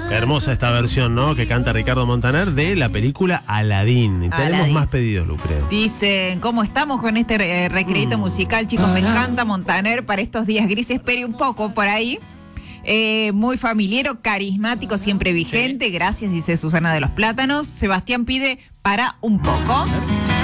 Hermosa esta versión, ¿no? Que canta Ricardo Montaner de la película Aladín. Tenemos más pedidos, Lucre. Dicen, ¿cómo estamos con este recreito musical, chicos? Me encanta Montaner para estos días grises. Espere un poco por ahí. Muy familiero, carismático, siempre vigente. Gracias, dice Susana de los Plátanos. Sebastián pide para un poco.